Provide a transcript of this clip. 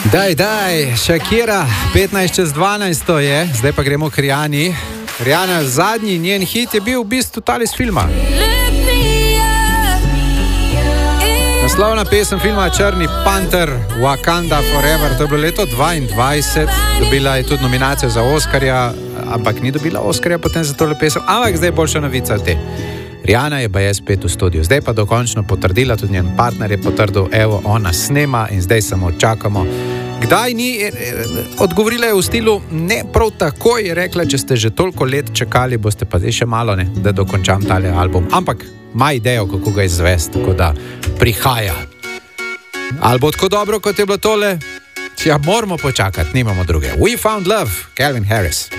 Daj, Shakira, 15:12 je, zdaj pa gremo k Rihanni. Rihanna, zadnji njen hit je bil v bistvu tale iz filma. Naslovna pesem filma Črni panter, Wakanda Forever, to je bilo leto 2022, dobila je tudi nominacijo za Oskarja, ampak ni dobila Oskarja potem za tole pesem, ampak zdaj boljša novica od te. Rihanna je baje spet v studiu, zdaj pa dokončno potrdila, tudi njen partner je potrdil, evo, ona snema in zdaj samo čakamo. Kdaj ni, odgovorila je v stilu, ne prav takoj, je rekla, če ste že toliko let čakali, boste pa zdaj še malo, ne, da dokončam tale album. Ampak ima idejo, kako ga izvesti, tako da prihaja. Ali bo tako dobro, kot je bilo tole? Ja, moramo počakati, nimamo druge. We Found Love, Calvin Harris.